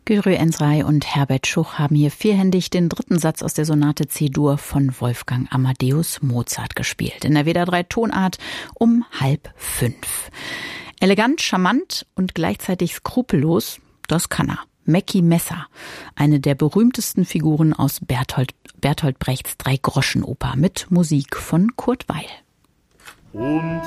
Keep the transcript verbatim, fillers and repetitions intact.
Gürü Ensray und Herbert Schuch haben hier vierhändig den dritten Satz aus der Sonate C-Dur von Wolfgang Amadeus Mozart gespielt. In der W D R drei Tonart um halb fünf. Elegant, charmant und gleichzeitig skrupellos, das kann er. Mackie Messer, eine der berühmtesten Figuren aus Bertolt, Bertolt Brechts Drei-Groschen-Oper mit Musik von Kurt Weill. Und